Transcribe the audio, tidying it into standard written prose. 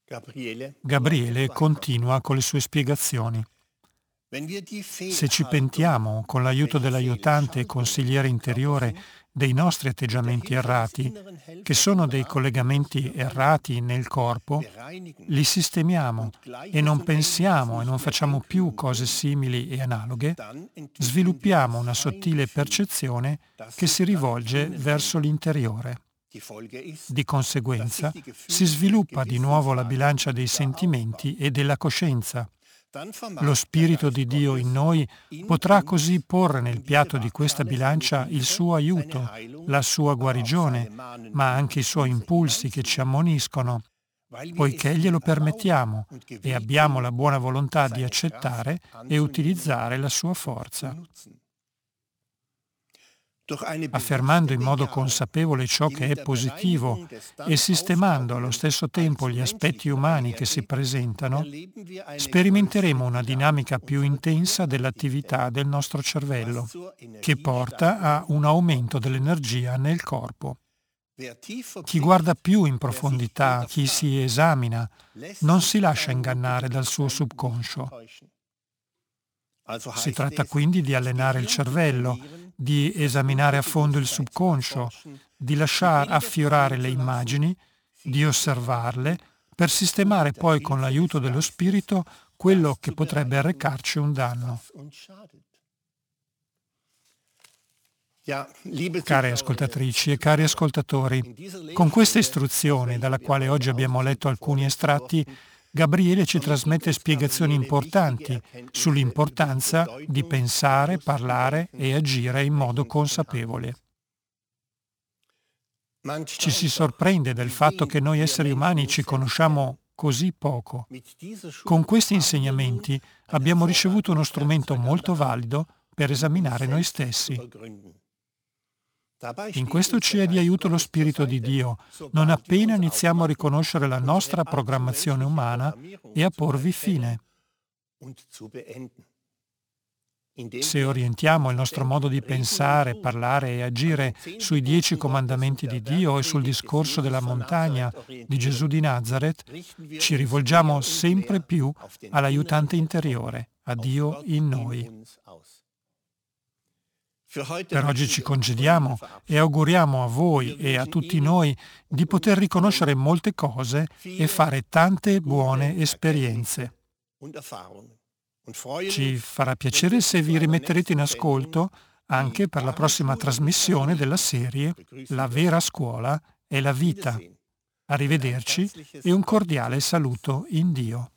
Gabriele continua con le sue spiegazioni. Se ci pentiamo con l'aiuto dell'aiutante e consigliere interiore dei nostri atteggiamenti errati, che sono dei collegamenti errati nel corpo, li sistemiamo e non pensiamo e non facciamo più cose simili e analoghe, sviluppiamo una sottile percezione che si rivolge verso l'interiore. Di conseguenza, si sviluppa di nuovo la bilancia dei sentimenti e della coscienza. Lo Spirito di Dio in noi potrà così porre nel piatto di questa bilancia il suo aiuto, la sua guarigione, ma anche i suoi impulsi che ci ammoniscono, poiché glielo permettiamo e abbiamo la buona volontà di accettare e utilizzare la sua forza. Affermando in modo consapevole ciò che è positivo e sistemando allo stesso tempo gli aspetti umani che si presentano, sperimenteremo una dinamica più intensa dell'attività del nostro cervello, che porta a un aumento dell'energia nel corpo. Chi guarda più in profondità, chi si esamina, non si lascia ingannare dal suo subconscio. Si tratta quindi di allenare il cervello, di esaminare a fondo il subconscio, di lasciar affiorare le immagini, di osservarle, per sistemare poi con l'aiuto dello spirito quello che potrebbe arrecarci un danno. Care ascoltatrici e cari ascoltatori, con questa istruzione, dalla quale oggi abbiamo letto alcuni estratti, Gabriele ci trasmette spiegazioni importanti sull'importanza di pensare, parlare e agire in modo consapevole. Ci si sorprende del fatto che noi esseri umani ci conosciamo così poco. Con questi insegnamenti abbiamo ricevuto uno strumento molto valido per esaminare noi stessi. In questo ci è di aiuto lo Spirito di Dio, non appena iniziamo a riconoscere la nostra programmazione umana e a porvi fine. Se orientiamo il nostro modo di pensare, parlare e agire sui 10 comandamenti di Dio e sul discorso della montagna di Gesù di Nazaret, ci rivolgiamo sempre più all'aiutante interiore, a Dio in noi. Per oggi ci congediamo e auguriamo a voi e a tutti noi di poter riconoscere molte cose e fare tante buone esperienze. Ci farà piacere se vi rimetterete in ascolto anche per la prossima trasmissione della serie La vera scuola è la vita. Arrivederci e un cordiale saluto in Dio.